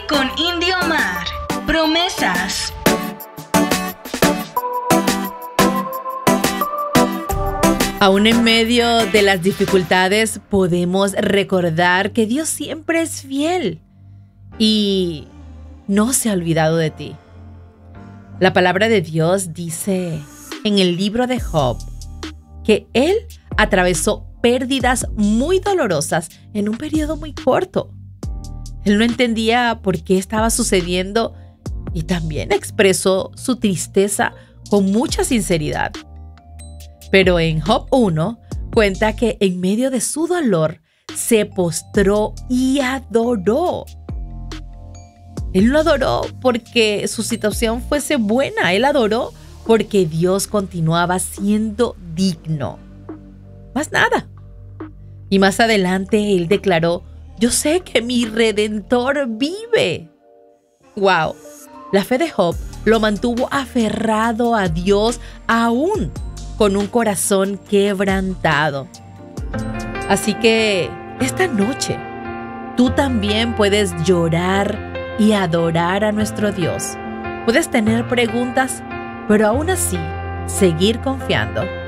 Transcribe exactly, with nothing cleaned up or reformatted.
con Indio Mar. Promesas. Aún en medio de las dificultades podemos recordar que Dios siempre es fiel y no se ha olvidado de ti. La palabra de Dios dice en el libro de Job que Él atravesó pérdidas muy dolorosas en un periodo muy corto. Él no entendía por qué estaba sucediendo y también expresó su tristeza con mucha sinceridad. Pero en Job uno cuenta que en medio de su dolor se postró y adoró. Él no adoró porque su situación fuese buena, él adoró porque Dios continuaba siendo digno. Más nada. Y más adelante él declaró: yo sé que mi Redentor vive. ¡Wow! La fe de Job lo mantuvo aferrado a Dios aún con un corazón quebrantado. Así que esta noche tú también puedes llorar y adorar a nuestro Dios. Puedes tener preguntas, pero aún así seguir confiando.